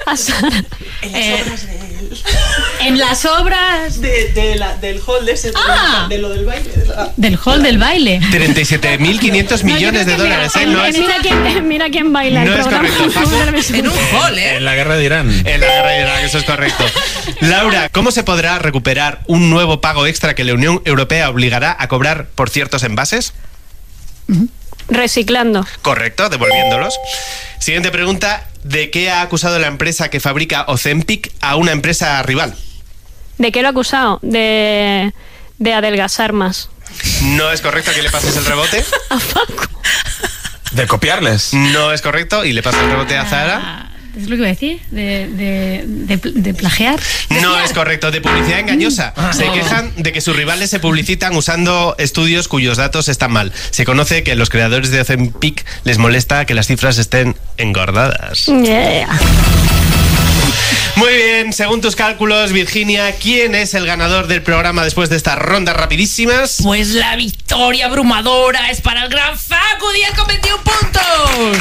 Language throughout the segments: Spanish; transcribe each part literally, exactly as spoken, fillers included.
a Sara. En las Eh, obras de él. En las obras De, de la, del hall de ese, de, Ah. de lo del baile. De la... del hall del baile. treinta y siete mil quinientos millones de dólares, ¿eh? No es, Mira quién, mira quién baila no el es programa. correcto, Paco. En un hall, ¿eh? En la guerra de Irán. En la guerra de Irak, eso es correcto. Laura, ¿cómo se podrá recuperar un nuevo pago extra que la Unión Europea obligará a cobrar por ciertos envases? Reciclando. Correcto, devolviéndolos. Siguiente pregunta. ¿De qué ha acusado la empresa que fabrica Ozempic a una empresa rival? ¿De qué lo he acusado? De, de adelgazar más. No es correcto que le pases el rebote. A Facu. De copiarles. No es correcto y le pasas el rebote a Zahara. Ah, ¿es lo que iba a decir? ¿De, de, de, de plagiar? No es correcto, de publicidad engañosa. Se quejan de que sus rivales se publicitan usando estudios cuyos datos están mal. Se conoce que a los creadores de Ozempic les molesta que las cifras estén engordadas. Yeah. Muy bien, según tus cálculos, Virginia, ¿quién es el ganador del programa después de estas rondas rapidísimas? Pues la victoria abrumadora es para el gran Facu Díaz con veintiún puntos.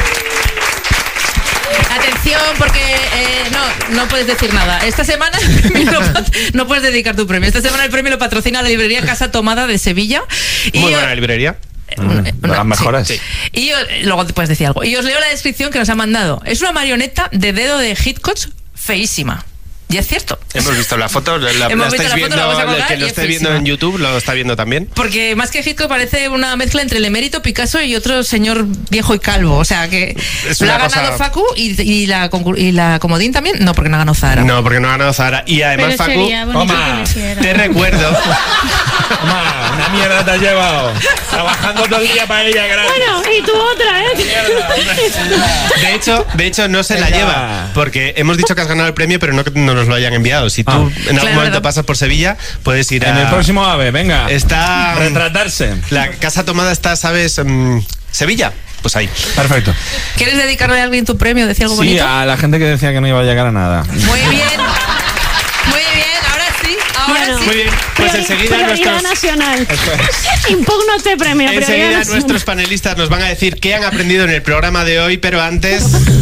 Atención, porque eh, no, no puedes decir nada. Esta semana el premio lo pat- no puedes dedicar tu premio. Esta semana el premio lo patrocina la librería Casa Tomada de Sevilla. Y Muy yo- buena librería. Eh, De las mejores. sí. Y yo, luego te puedes decir algo. Y os leo la descripción que nos ha mandado. Es una marioneta de dedo de Hitchcock feísima. Y es cierto. Hemos visto la foto, la, la, Hemos la visto estáis la foto, viendo, la vamos a el colgar que y lo es esté viendo feísima. en YouTube lo está viendo también. Porque más que Hitchcock parece una mezcla entre el emérito Picasso y otro señor viejo y calvo. O sea que Es lo una ha ganado cosa- Facu y, y, la, concur- y la comodín también. No, porque no ha ganado Zahara. No, porque no ha ganado Zahara. Y además, Pero Facu, sería bonito toma, que lo hiciera. te recuerdo. Toma, una mierda te has llevado. Trabajando todo el día para ella, gracias. Bueno, y tú otra, ¿eh? De hecho, de hecho no se la Venga. lleva, porque hemos dicho que has ganado el premio, pero no que no nos lo hayan enviado. Si tú Ah. en algún Claro, momento verdad. pasas por Sevilla, puedes ir a... En el próximo AVE, venga. Está... Retratarse. La casa tomada está, ¿sabes? Mm, Sevilla. Pues ahí. Perfecto. ¿Quieres dedicarle a alguien tu premio? ¿Decir algo Sí, bonito? a la gente que decía que no iba a llegar a nada. Muy bien. Muy bien. Ahora sí. Ahora Bueno. sí. Muy bien. Pues Priori- enseguida prioridad nuestros... nacional. Impugno este premio. prioridad Enseguida nacional. nuestros panelistas nos van a decir qué han aprendido en el programa de hoy, pero antes...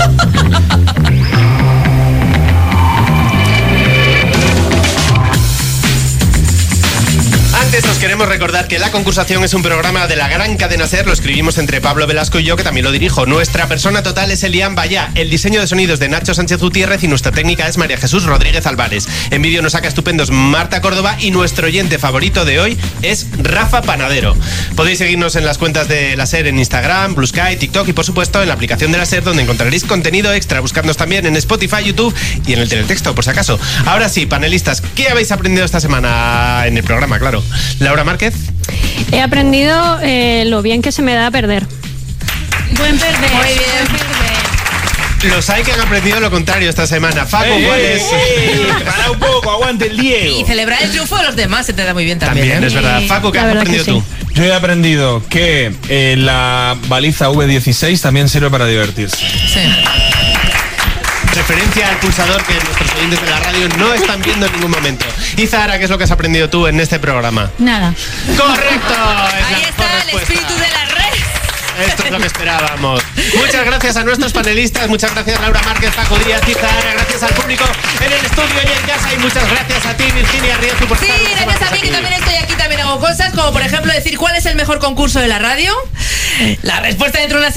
Antes os queremos recordar que La Concursación es un programa de la gran cadena SER. Lo escribimos entre Pablo Velasco y yo, que también lo dirijo. Nuestra persona total es Elian Bayá. El diseño de sonidos de Nacho Sánchez Gutiérrez y nuestra técnica es María Jesús Rodríguez Álvarez. En vídeo nos saca estupendos Marta Córdoba y nuestro oyente favorito de hoy es Rafa Panadero. Podéis seguirnos en las cuentas de la SER en Instagram, Blue Sky, TikTok y por supuesto en la aplicación de la SER, donde encontraréis contenido extra. Buscadnos también en Spotify, YouTube y en el teletexto, por si acaso. Ahora sí, panelistas, ¿qué habéis aprendido esta semana en el programa? Claro. Laura Márquez. He aprendido eh, lo bien que se me da a perder. Buen perder. Muy bien. Buen perder. Los hay que han aprendido lo contrario esta semana. Facu, ¡Ey, ¿cuál ey, es? ey! Para un poco, aguante el Diego. Y celebrar el triunfo de los demás se te da muy bien también. También, ¿eh? es verdad. Facu, ¿qué La has verdad aprendido que tú? Yo he aprendido que eh, la baliza V dieciséis también sirve para divertirse. Sí. Referencia al pulsador que nuestros oyentes de la radio no están viendo en ningún momento. Y Zahara, ¿qué es lo que has aprendido tú en este programa? Nada. ¡Correcto! Es la Ahí mejor está el respuesta. espíritu de la red. Esto es lo que esperábamos. Muchas gracias a nuestros panelistas, muchas gracias Laura Márquez, Facu Díaz y Zahara, gracias al público en el estudio y en casa y muchas gracias a ti, Virginia Riezu, por Sí, estar una semana gracias a mí más que aquí. también estoy aquí, también hago cosas como por ejemplo decir cuál es el mejor concurso de la radio. La respuesta dentro de una